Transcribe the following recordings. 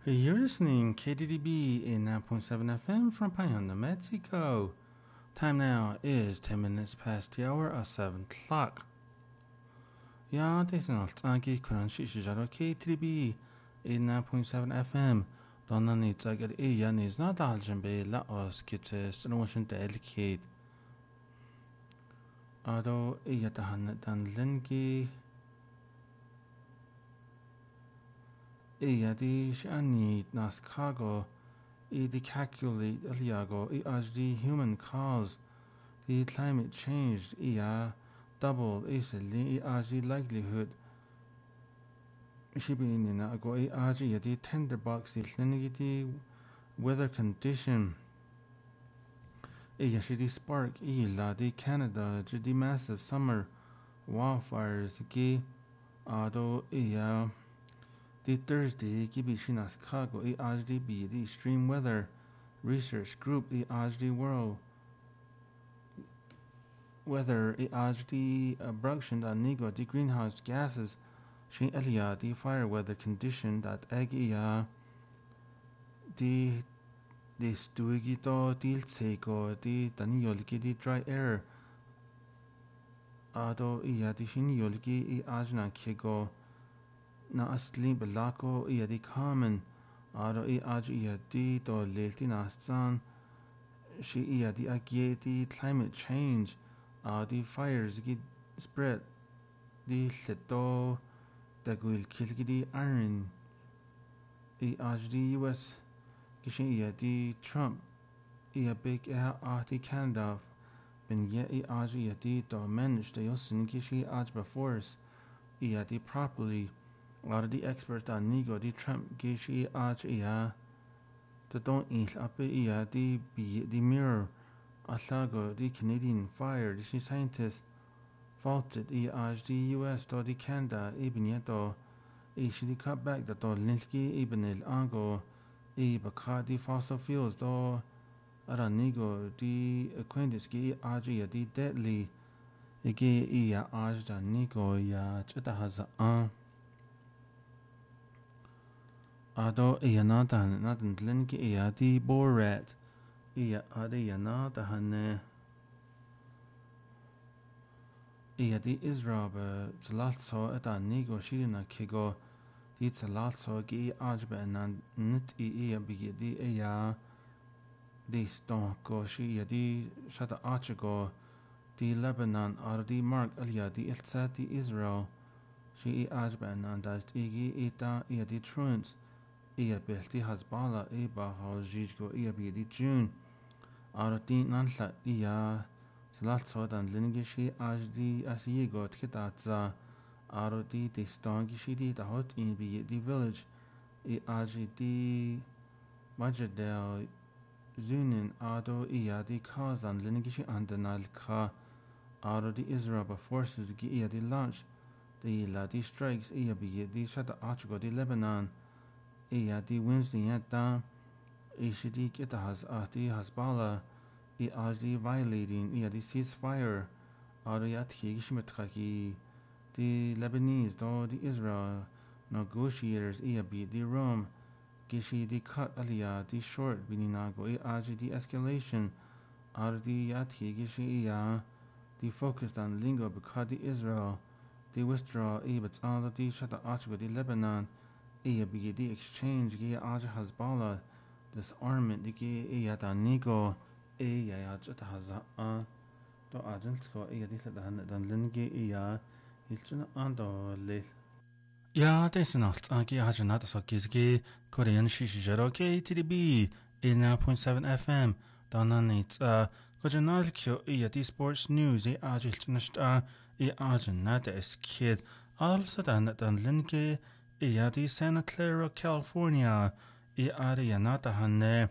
You're listening KDDB in 9.7 FM from Payanda, Mexico. Time now is 10 minutes past the hour of 7 o'clock. Ja, deze nacht aankie kunan shishijar KDDB in 9.7 FM. Donna niet zager Ian is not algen be la os kittes notion delicate. Ado Iyatahan dan Lengi. Di shani nas kago di calculate aliago the human cause the climate change double easily the likelihood shibin in ago the tinderbox the weather condition the spark the Canada the massive summer wildfires ado the Thursday Gibishinas Kago HDB the Extreme Weather Research Group HD World Weather HD Bruction that Nigo the greenhouse gases Shin Elia the fire weather condition that Egia the Stuigito the Tsego the Daniolki the dry air Ado the Shiniolki Ajna Kigo na asli belako di common aro di to lelti nastan shi di agieti climate change the fires get spread di leto da guil kilgidi iron di US kishin di Trump big di Canada ben di to manage the yosin kishi before us di properly a lot of the experts on Nigo, the Trump gishi the don't eat up the mirror Aslago, the Canadian fire, the scientists faulted the US to the Canada, even yet she cut back the Linski, even el Ango, the fossil fuels, though Nigo, the acquaintance, the deadly, Nigo, Chetahaza. Ado natan Linki di Borat natan di Israel Talatso eta Nigo Shirina Kigo di Talatso gi Ajba nan nit bigi di di Stonko shi di Shata Achago di Lebanon or di Mark Alia di Ilsa di Israel shi Ajba nan das igi di Truants belti Hezbollah bahal jijgo di June di nanla salat dan lingishi di asiego tkitatza di stangishi di hot in di village di majadel zunin di kazan lingishi andanal ka di Israel forces di launch di strikes di shata achigo di Lebanon di Wednesday yata di kitahas di Hezbollah di violating di ceasefire di gishmetraki the Lebanese the Israel negotiators di Rome gishi di cut the short bininago the escalation di gishi the focused on lingo because the Israel the withdraw but the shata achigo the Lebanon the exchange Hezbollah disarmament the Nigo Chetahaza to Argentsko dan Linge Hilchina Ando Lil. Ja, deze nacht had je net als kizgi Korean Shishijero KTDB 89.7 FM. Dan niet Kojanalkyo die sports news Hilchina net is kid. Also dan Linge die Santa Clara, California Nata Hane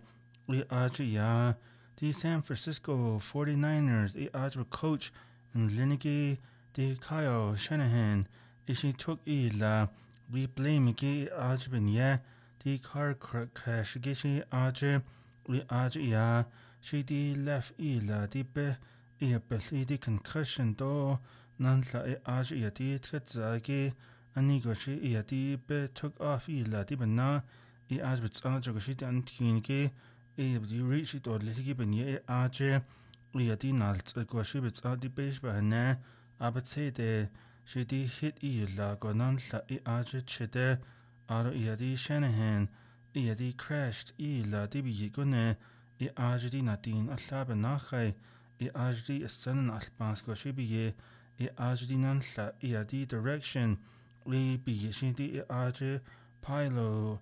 the San Francisco 49ers coach and Linigi the Kyle Shanahan she took the blame the car crash gishi she the left the the concussion do nanla the tkazagi anigo she took off the bana I आज बच्चा जो किसी ते अंतिम के बदी reach it or लिखी बनिए आज I दी नाल्ट कोशी बच्चा दी पेश बहने अब से ते शिदी hit la go non la I आज chede आरो I the Shanahan I the crashed la दी भी गुने I आज दी नातीन अल्लाह बनाखे I आज दी सन अल्पास कोशी भी I आज दी non la I the direction I भी शिदी I आज Pilo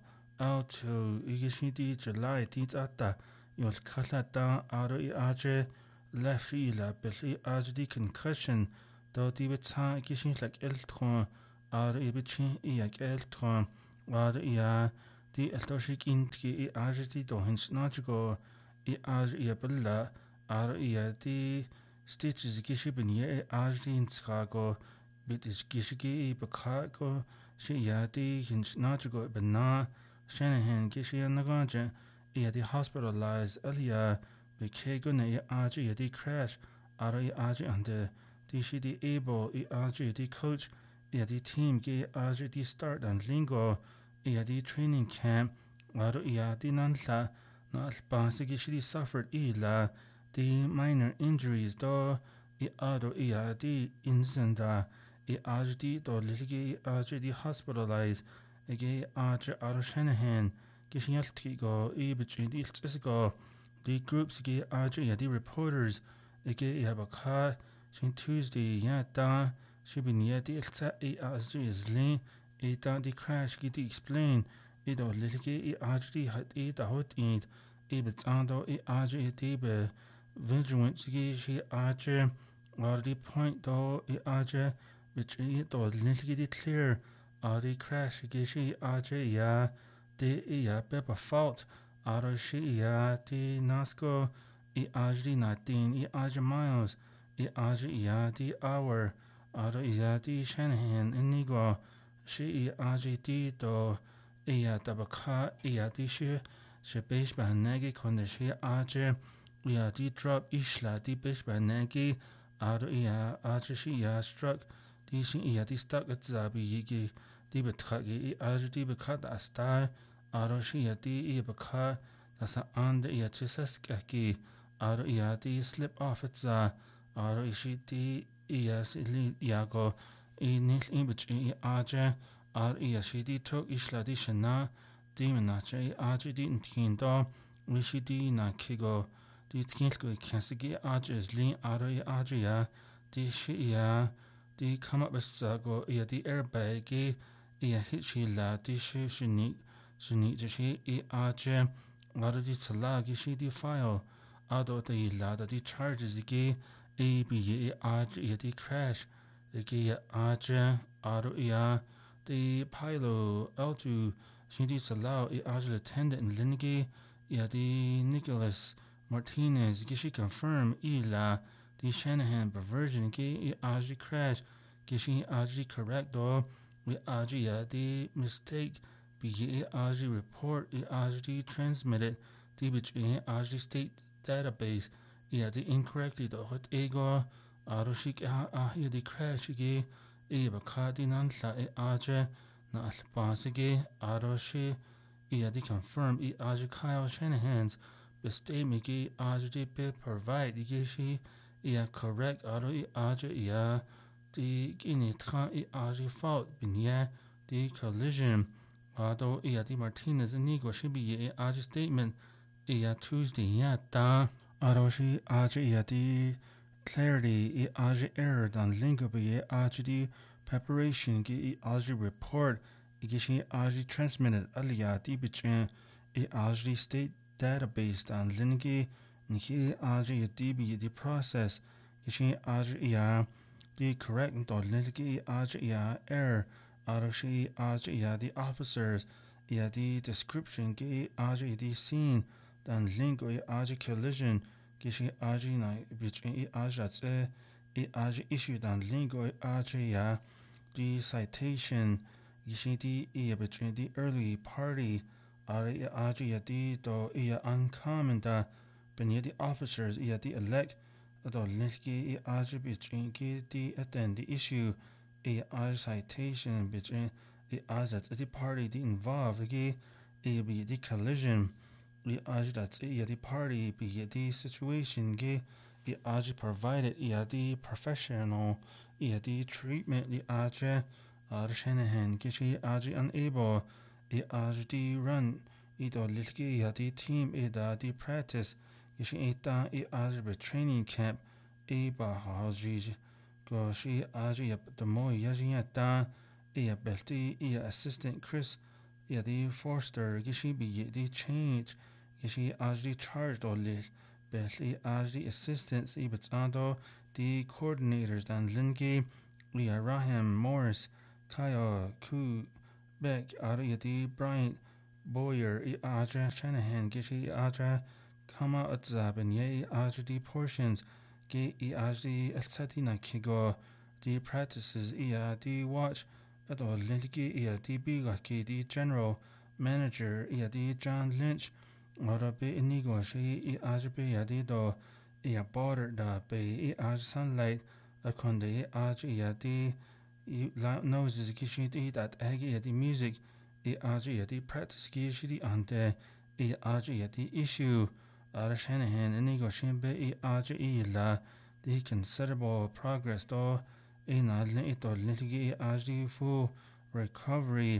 Alto Igishidi July Tita Yol Kalata Aro Aje Lefila Belly Ajdi concussion do Tibeta Gishin like Eltron Aro Ibichin Iak Eltron Aro Ia Di Eltoshik Inti Ajdi do Hins Najigo I Aj Iabella Aro Ia Di Stitches Gishibin Ye Ajdi in Chicago Bit is Gishigi Bakago She Yadi Hins Najigo Bena Shanahan Gishi and Nagaja, Yadi hospitalized Elia, Bikegune Aji Yadi crash, Ara Aji and the Dishidi able Aji the coach, Yadi team Gi Aji the start and lingo, Yadi training camp, Ara Yadi Nantla, Not Basigi suffered Ila, the minor injuries do Ado Yadi Inzenda, Aji do Ligi Aji the hospitalized. Ege Archer Aro Shanahan, Gishialti go, between the Iltisigo, the groups Ge Archer Yadi reporters, Ege Yabaka, Shin Tuesday, Yata, Shibin Yadi Ilta Azri is lean, Eta the crash Giti explain, Edo Lilike Arjri had a hot eat, Ebetando Archer Etibe, Vigilant Gishi Archer, or the point do Archer, between it or Lilike clear. Ari crash gishi aje ya de ya pepper fault aro shi ya di nasco I ajdi natin I aj miles I aj ya di hour aro ya di Shanahan inigo shi aj di do ya tabaka ya di shi besh bahanagi konde shi aje ya di drop ishla di besh bahanagi aro ya aj shi ya struck di shi ya di stuck at zabi yigi die betrage also die bekat asta aro shiati beka das and iaches kaki aro iati slip off it za aro ishiti ias li yago inil image aje ar iashiti tok isladi shana dimenache aje di intindo wishiti na kigo di tkinsko kansigi aje li aro aje ya di shia di come up with zago iati airbag I hitchi la di shi shini jishi I aje lada di talagi shi di file ado di lada di charges gi I bi aje I di crash gi aje ado I di pilo altu shi di salau I aje attendant in lingi I di Nicholas Martinez gishi confirm I la di Shanahan perversion gi I aje crash gishi aje correct do we aji the mistake be aji report aji transmitted the between aji state database the incorrectly the hot ego aroshik the crash ge bakadi nan la aji na alpasige aroshi the confirm aji Kyle Shanahan's statement ge aji be provide the she correct aro aji the initra I fault binya the collision ado the Martinez inigo shibi aji statement Tuesday da ado shi aji the clarity aji error dan lingo bi aji the preparation gi aji report gishi aji transmitted aliya the between aji state database dan lingi niki aji the process gishi aji the correct dolnilgi aja error aroshi aja the officers the description gi aja the scene dan lingo aja collision gishi aja na between aja tse aja issue dan lingo aja the citation gishi the between the early party aja the do uncommon da benya the officers the elect the Linsky Aja between the attend the issue a citation between the Azat the party the involved be the collision the aj that's the party be the situation ge the aj provided the professional the treatment the aj Shanahan gishi aj unable aj the run ito litki the team the practice gishi ita aj training camp ba haji go shi aj the mo yaji ta belti assistant Chris the Forster gishi be the change gishi aj the charged or lit belti aj the assistants but ando the coordinators and Linge Raham Morris Kyle Ku Beck Ariati Bryant Boyer Adra Shanahan Gishi Adra Kama Utzab and Ye Adra portions Ge Adri Elsatina Kigo the practices the watch at all Lintiki the Bigaki the general manager the John Lynch Ora be inigo she Adra be do border da be sunlight Akonde the noses gishi that agi the music aji the practice gishi ante aji the issue Shanahan and negotiation be aji la the considerable progress do na ito litigi aji full recovery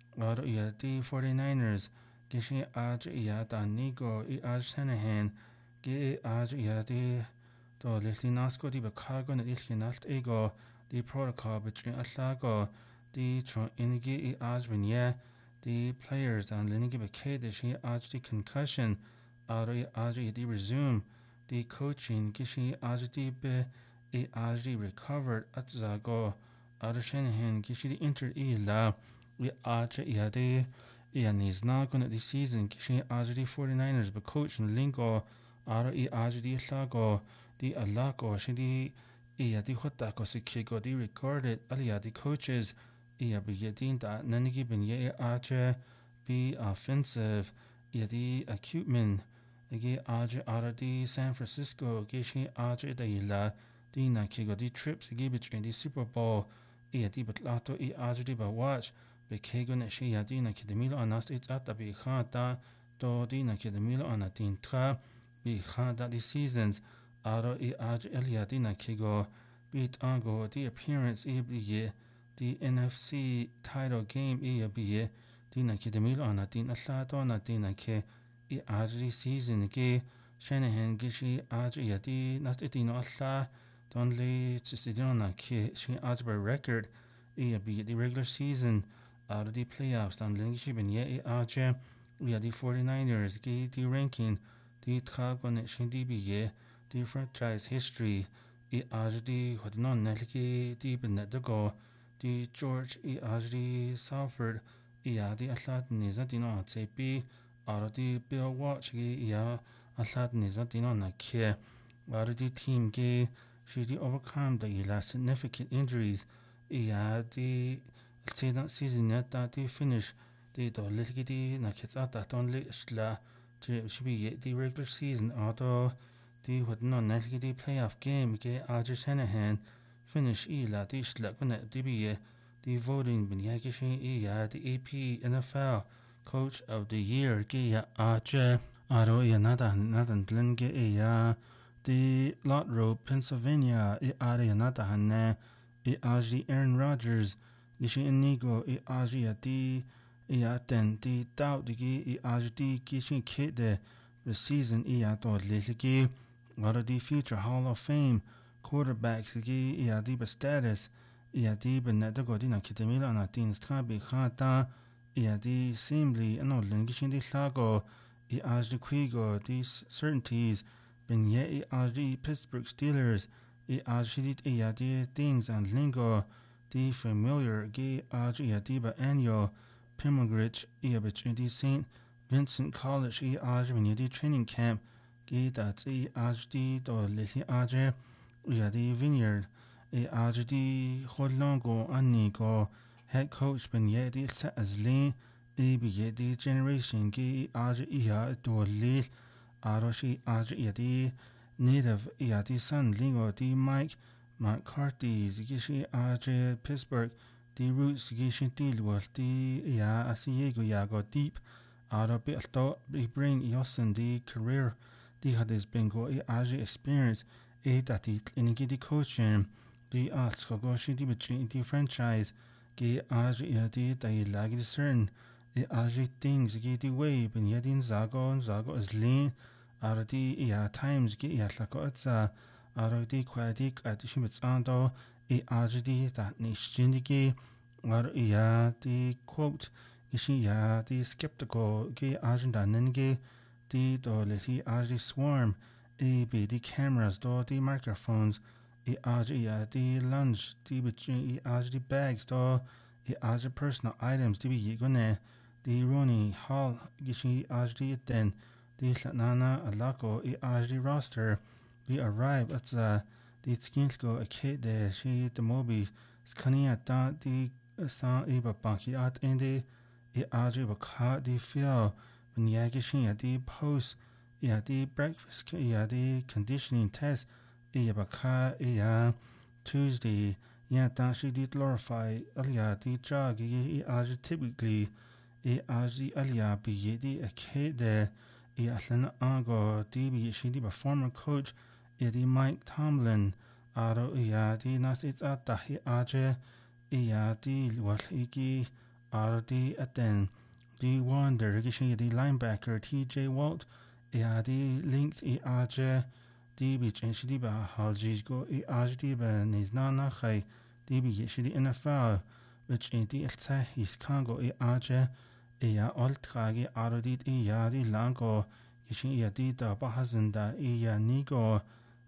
the 49ers gishi aji da nigo aj Shanahan ge aji the to litinasko di bakago na ilkinalt ego the protocol between Atlago, the Inigi Ajvinya, the players and Linigi Bakade, she Aj the concussion, Ari Aji the resume, the coaching, Gishi Ajdi be Aji recovered at Zago, Ara Shanahan, Gishi the inter la, the Aji Yade, is not going to the season, Gishi Aji the 49ers, but coaching Lingo, Ara Aji the Atlago, the Alago, she the the hotako sikigo the recorded alia the coaches be yadin that nanigi bin ye aje be offensive the acuteman the aje ara the San Francisco gishi aje the la the nakigo the trips the between the Super Bowl the batlato aje the watch be kego na shi yadina kidemilo anas it's at the be khata to the nakidemilo anatin tra be khata the seasons Aro aj Eliadina Kigo beat Ango the appearance the NFC title game the Nakidemil on a din Aslato on a dinake aj season ge Shanahan Gishi aj yadi Nastitino Asla Donley Cisidona Ki she aj by record be the regular season out of the playoffs on Lingishi Ben Ye aj the 49ers ge the ranking the Tragon Shindi the franchise history ajdi hodnon nelki the benedigo the George ajdi Salford the Atlat Nizatino CP or the Bill Watch Atlat Nizatino Nake or the team ge she overcome the significant injuries the season that the finish the litki nakets at that only should be the regular season although the would not the playoff game ge Aj Shanahan finish la the shlakuna the voting bin yakishi the AP NFL coach of the year ge Aj aro nadan glen ge the Lot Road Pennsylvania nada hanne Aj Aaron Rodgers gishi inigo Aj the ten the doubt the Aj the gishi kid the season to leliki what are the future Hall of Fame quarterbacks the status the benedigo dina kitemila na tin strabi khata the seemingly no lingishin the lago as the quigo these certainties ben ye as the Pittsburgh Steelers as the things and lingo the familiar as the annual pilgrimage the St. Vincent College as the training camp that's the Lily Aje the Vineyard the Holongo Anigo head coach Ben Yedi as Lane the generation Aj to Lil Aroshi Aj the native the son Lingo the Mike McCarthy Gishi Aj Pittsburgh the roots Gishi deal was the Asiego Yago deep Aro be alto be bring yosin the career the had is bingo aji experience that it inigi the coaching the arts go she the between the franchise ge aji the lagi certain the aji things ge the way ben yadin zago is lean aro the times ge lako atsa aro the quadik at shimits ando aji the that ni shindige aro the quote ishi the skeptical ge agenda nenge the leti the swarm be the cameras the microphones the lunch the between the bags the personal items the be gone the Roni hall gishi the then the nana alako the roster we arrive at the skins go a kid the she the mobi skania the sa eba banki at ende aji baka the feel when yagishin the post the breakfast the conditioning test baka Tuesday dashi the glorify the jog aji typically aji alia be the kid the atlan ango the she the former coach the Mike Tomlin aro the nasits at the aji the what iki the aten the wonder gishi the linebacker TJ Walt the linked aje the beach and shidi ba halji go ajdi ben is nana khai the be shidi NFL which in the his kango aje ultrage arodit the lango gishi the bahazenda nigo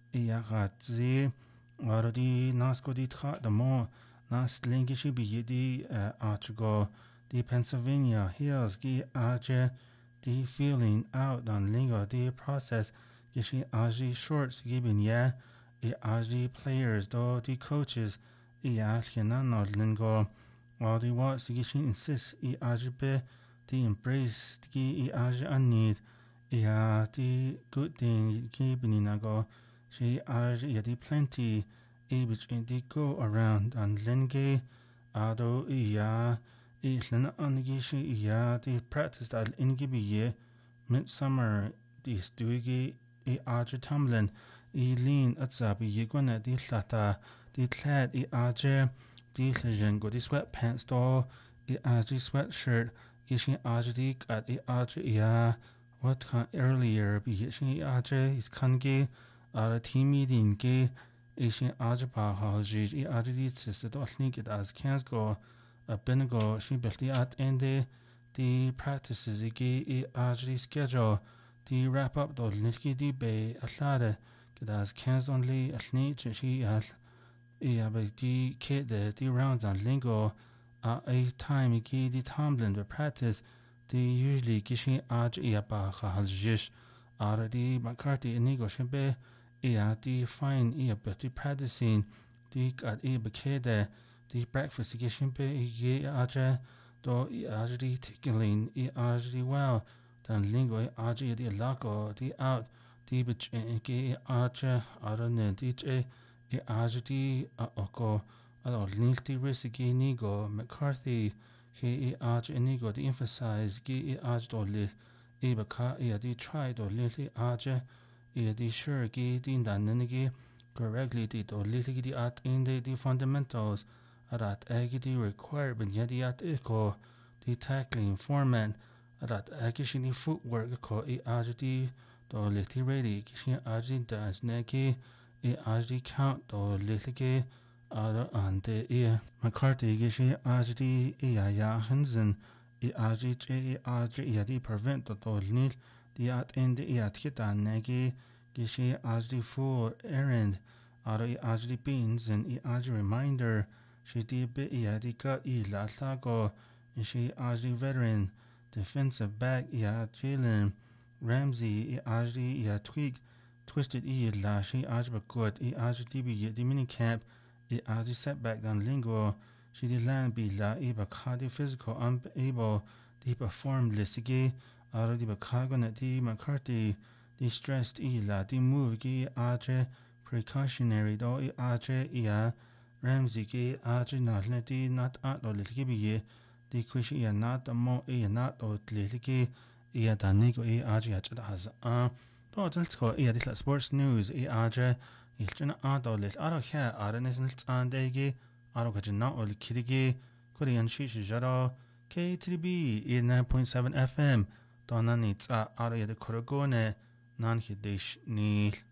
gatzi arodi nasko di tra the mo nas lingishi be the archgo the Pennsylvania Hills gi aje the feeling out on lingo the process gishi aji shorts gibin aji players do the coaches no lingo all the what gishi insist aji be the embrace the aji need the good thing gibin nago she aji the plenty which in the go around and linge ado Islan angishi the practice that ingibi midsummer the stuigi aje Tomlin lean atsabi yegona the lata the clad aje the lesion go the sweatpants do aje sweatshirt gishi aje at aje what earlier be aje is kange team meeting ge ishi aje ba haji aje the sister do think it as cans go Benego she built at ende the practices igi ajri schedule the wrap up do nitki di be atlade gedas cans only atni she al be the kid the rounds on lingo a time igi the Tomlin the practice the usually gishi aj ba haljish already McCarthy inigo shebe the fine the practicing the at bekede the breakfast edition be aja do ajri tickling ajri well dan lingo ajri the lago the out the bich aja arane dj ajri oko alo linti risiki nigo McCarthy he aj nigo the emphasize ge aj do li baka the try do li aja the sure ge din dan nigi correctly the li the at in the fundamentals that agity requirement yadi at eco the tackling format that agishini footwork ko agity do liti ready kishin agity dance neki agity count do litike ante McCarthy gishi agity ya hansen agity yadi prevent do nil the at end at kita neki gishi agity full errand agity beans and agity reminder she did be the cut la lago and she the veteran defensive back Jalen Ramsey the tweaked twisted la she good DB the mini camp the setback down lingo she did land be la the physical unable the perform lisigi the bakagon the McCarthy the stressed la the move precautionary do Ramsey ke aji not leti not at lo leti be di kush iya nat mo iya nat o tleliki iya danigo i aji achada has to tsko iya disla sports news i aja ilchana ado lel aro kha aranes niltsan degi aro kajna ol kirigi korean shishi jaro K3B 89.7 FM donani tsa aro yade korogone nan hidish nil